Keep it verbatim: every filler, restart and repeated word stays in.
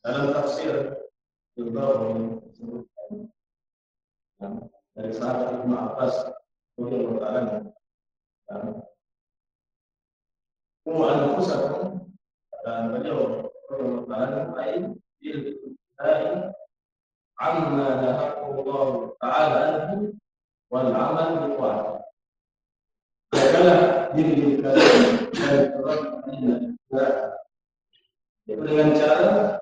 dalam tafsir Al-Baghawi disebutkan dari sahabat Ibnu Abbas radhiyallahu anhu, "Qu anfusakum," dan beliau radhiyallahu anhu, "ai bil ibtida'i amma nahaqqallahu ta'ala anhu wal 'amal bi ta'ati." Jagalah diri kalian dari perbuatan yang tidak, dengan cara